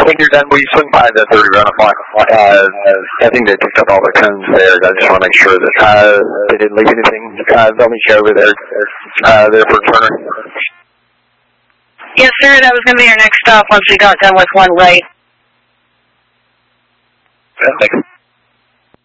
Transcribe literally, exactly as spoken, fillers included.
when you're done, will you swing by the thirty Runner Flight? Uh, I think they picked up all the cones there. I just want to make sure that uh, they didn't leave anything. Uh, they'll meet you over there, uh, there for Turner. Yes, sir. That was going to be our next stop once we got done with one right. Yeah, thanks.